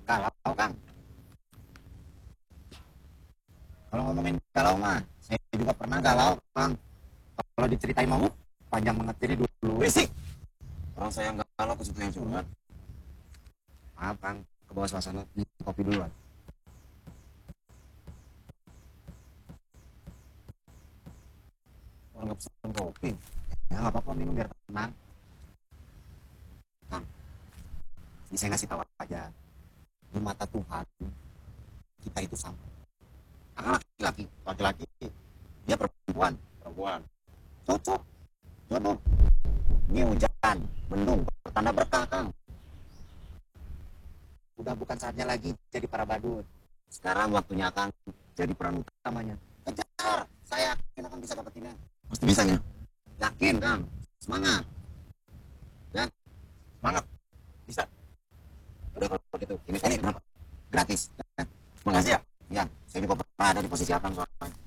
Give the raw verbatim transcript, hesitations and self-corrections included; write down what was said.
Kalau Kang, kalau ngomongin galau mah, saya juga pernah galau Kang. Kalau diceritain mau, panjang banget jadi dulu. Berisik. Orang saya nggak galau ke situ yang curhat. Maaf Kang, ke bawah suasana. Ini kopi duluan. Orang nggak pesan kopi. Ya nggak apa-apa minum biar tenang. Kang, ini saya ngasih tahu aja. Di mata Tuhan, kita itu sama. Kakak laki-laki, laki-laki. Dia perempuan, perempuan. Cocok, jodoh. Ini hujan, mendung, pertanda berkah Kang. Udah bukan saatnya lagi jadi para badut. Sekarang waktunya Kang jadi peran utamanya. Kejar, saya yakin akan bisa dapetinnya. Pasti bisa ya? Yakin Kang, semangat. Ya, semangat. Bisa. Udah kalau begitu, ini ini kenapa? Gratis. Ya. Makasih ya. Ya, saya juga pernah ada di posisi Akang soalnya.